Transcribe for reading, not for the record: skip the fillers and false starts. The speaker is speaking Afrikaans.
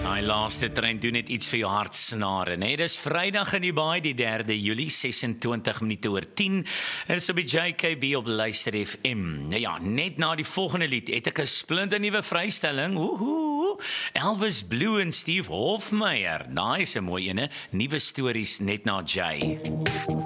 Die laaste trein doen net iets vir jou hartsnare, né? Dis Vrydag in die baai, die 3de Julie, 26 minute oor 10. En dis op die JKB op Luister FM. Nou ja, net na die volgende lied het ek 'n splinte nuwe vrystelling. Elvis Blue en Steve Hofmeyer. Daai is 'n mooi ene. Nuwe stories net na Jay.